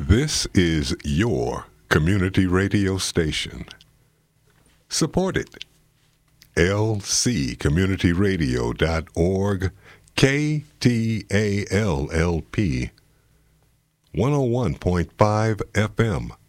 This is your community radio station. Support it. lccommunityradio.org, KTALLP 101.5 FM,